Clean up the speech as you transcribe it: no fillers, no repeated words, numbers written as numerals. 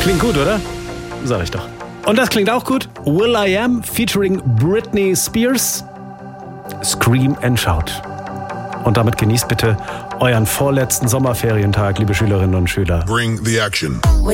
Klingt gut, oder? Sag ich doch. Und das klingt auch gut. will.i.am featuring Britney Spears. Scream and Shout. Und damit genießt bitte euren vorletzten Sommerferientag, liebe Schülerinnen und Schüler. Bring the action.